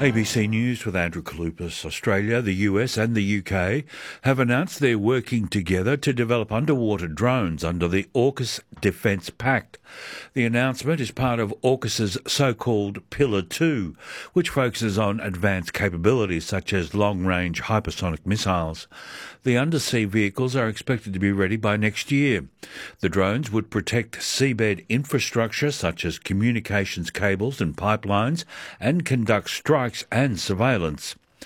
ABC News with Andrew Kalupas. Australia, the US and the UK have announced they're working together to develop underwater drones under the AUKUS Defence Pact. The announcement is part of AUKUS's so-called Pillar 2, which focuses on advanced capabilities such as long-range hypersonic missiles. The undersea vehicles are expected to be ready by next year. The drones would protect seabed infrastructure such as communications cables and pipelines and conduct strikes and surveillance.